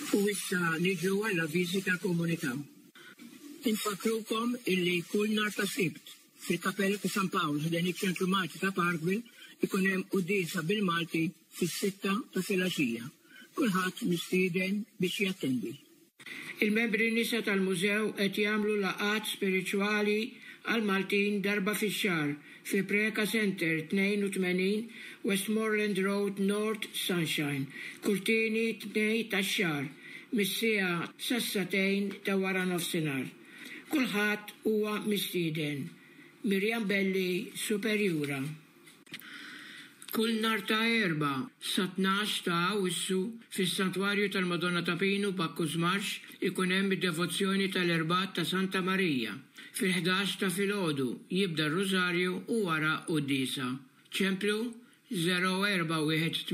U issa niġu għall-avviżi tal-komunità. Infakrukom illi kull nhar ta' Sibt fil-Kappella ta' San Paolo ħdejn iċ-Ċentru Malti ta' Parkville ikun hemm qudiesa bil-Malti fis-6 ta' filgħaxija. Kulħadd mistieden biex jattendi. Il-membri nisa tal-mużew qed jagħmlu laqgħat spiriċwali għal Maltin darba fix-xahar fi Preka Center 82 Westmoreland Road North Sunshine, kull tieni tnejn tax-xahar mis-siegħa sas-satejn ta' wara nofsinhar. Kulħadd huwa mistieden. Mirjam Belli, Superjura. Kull nhar ta' Erba' sa 12 ta' Awwissu fis-Santwarju tal-Madonna ta' Pinu b'Bakkus Marx ikun hemm id-devozzjoni tal-Erbat ta' Santa Marija. Fil-11 ta' filgħodu jibda r-Rużarju u wara qudiesa. Ċemplu 0418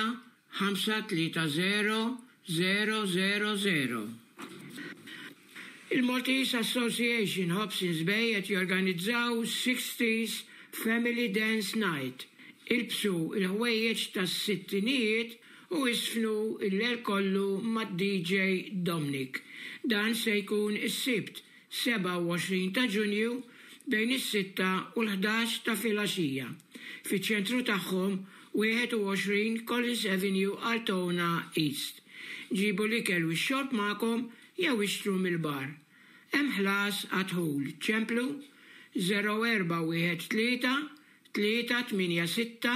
530 000. Il-Maltese Association Hobsons Bay qed jorganizzaw 60s Family Dance Night. Ilbsu il-ħwejjeġ tas-sittinijiet u isfnu l-lejl kollu mad-DJ Dominic. Dan se jkun is-Sibt 27 ta' Ġunju bejn is-6 u l-11 ta' filgħaxija. Fiċ-ċentru tagħhom 21 Collins Avenue, Altona East. Ġibu l-ikel u x-xorb magħkom jew ixtru mill-bar. Hemm ħlas għadħul. Ċemplu 0413 386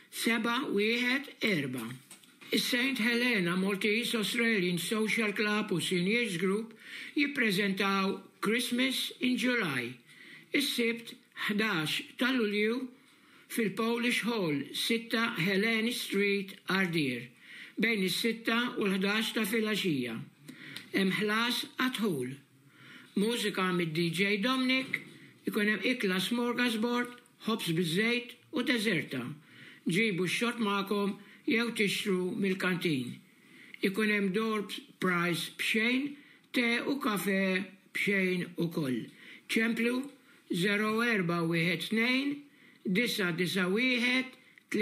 714. Is-St. Helena Maltese Australian Social Club u Seniors Group jippreżentaw Christmas in July. Is-Sibt 11 ta' Lulju fil-Polish Hall 6 Helena Street, Ardeer, bejn is-6 u l-11 ta' filgħaxija. Hemm ħlas għadħul. Mużika mid-DJ Dominic, ikun hemm ikla smorgasbord, ħobs biż-żejt u deżerta. Ġibu x-xorb magħkom jew tixtru mill-kantin. Ikun hemm door prize b'xejn, te u kafe b'xejn ukoll. Ċemplu 0412 991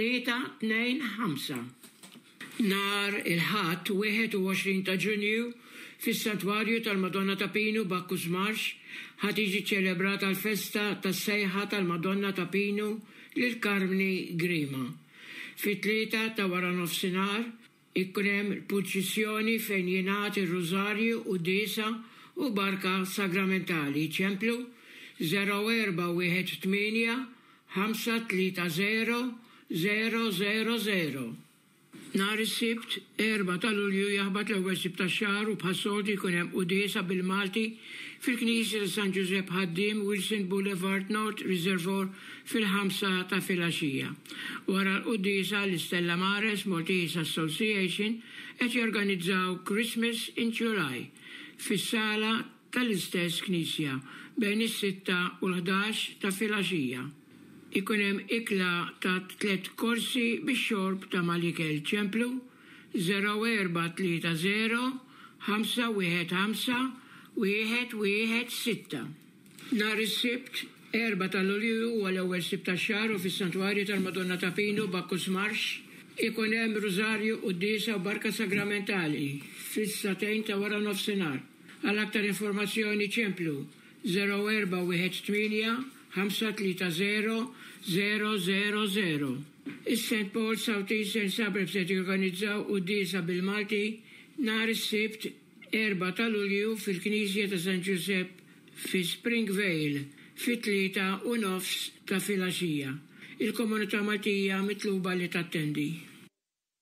325. Nar il-ħadd 21 ta' Ġunju fis-Santwarju tal-Madonna ta' Pinu Bacchus Marsh ħad jiġi ċelebrata l-festa tas-sejħa tal-Madonna ta' Pinu lil Karmni Grima. Fit-3 ta' wara nofsinhar ikun hemm il-proċessjoni fejn jingħati r-Rużarju u Disa u barka sagramentali. Ċemplu 0418 530 000. Nar is-Sibt 4 ta' Lulju jaħbad l-ewwel Sibt tax-xahar u bħas-soltu jkun hemm qudiesa bil-Malti fil-Knisja ta' San Giuseppe Ħaddiem, Wilson Boulevard North Reservoir fil-5 ta' filgħaxija. Wara l-qudiesa l-Stella Maris Maltese Association qed jorganizzaw Christmas in July fis-sala tal-istess Knisja bejn is-6 u l-11 ta' filgħaxija. Ikun hemm ikla ta' 3 korsi bix-xorb ta' malikel. Ċemplu 0430 515 116. Nar is-Sibt 4 ta' Lulju huwa l-ewwel Sibt tax-xahar u fis-Santwarju tal-Madonna ta' Pinu Bacchus Marsh ikun hemm Rużarju u Disa u barka sagramentali fis-satejn ta' wara nofsinhar. Għal aktar informazzjoni ċemplu 0418 530 000. Is-St. Paul South Eastern Suburbs qed jorganizzaw qudiesa bil-Malti nhar is-Sibt 4 ta' Lulju fil-Knisja ta' San Giuseppe fi Springvale fit-3 u nofs ta' filgħaxija. Il-komunità Maltija mitluba li tattendi.